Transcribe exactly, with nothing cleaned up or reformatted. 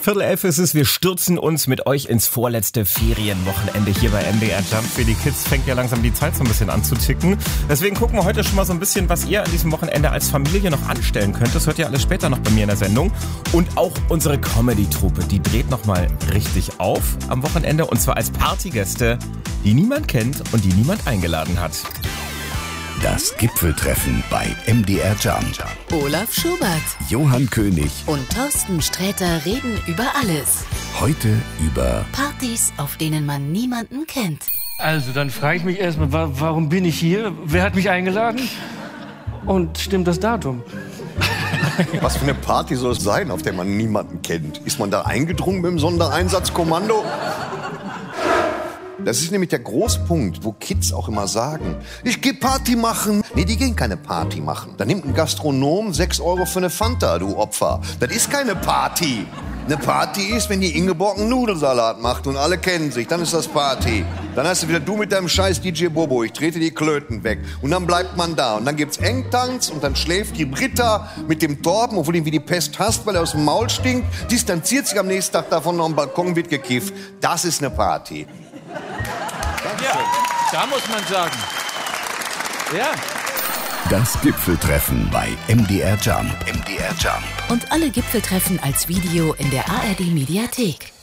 Viertel elf ist es, wir stürzen uns mit euch ins vorletzte Ferienwochenende hier bei M D R Jump. Für die Kids fängt ja langsam die Zeit so ein bisschen an zu ticken. Deswegen gucken wir heute schon mal so ein bisschen, was ihr an diesem Wochenende als Familie noch anstellen könnt. Das hört ihr alles später noch bei mir in der Sendung. Und auch unsere Comedy-Truppe, die dreht nochmal richtig auf am Wochenende. Und zwar als Partygäste, die niemand kennt und die niemand eingeladen hat. Das Gipfeltreffen bei M D R Jump. Olaf Schubert, Johann König und Thorsten Sträter reden über alles. Heute über Partys, auf denen man niemanden kennt. Also, dann frage ich mich erstmal, wa- warum bin ich hier? Wer hat mich eingeladen? Und stimmt das Datum? Was für eine Party soll es sein, auf der man niemanden kennt? Ist man da eingedrungen mit dem Sondereinsatzkommando? Das ist nämlich der Großpunkt, wo Kids auch immer sagen, ich geh Party machen. Nee, die gehen keine Party machen. Da nimmt ein Gastronom sechs Euro für eine Fanta, du Opfer. Das ist keine Party. Eine Party ist, wenn die Ingeborg einen Nudelsalat macht und alle kennen sich, dann ist das Party. Dann hast du wieder du mit deinem scheiß D J Bobo, ich trete die Klöten weg. Und dann bleibt man da. Und dann gibt's Engtanz und dann schläft die Britta mit dem Torben, obwohl ihn wie die Pest hasst, weil er aus dem Maul stinkt, distanziert sich am nächsten Tag davon, noch am Balkon wird gekifft. Das ist eine Party. Ja, da muss man sagen. Ja. das Gipfeltreffen bei M D R Jump. M D R Jump. Und alle Gipfeltreffen als Video in der A R D Mediathek.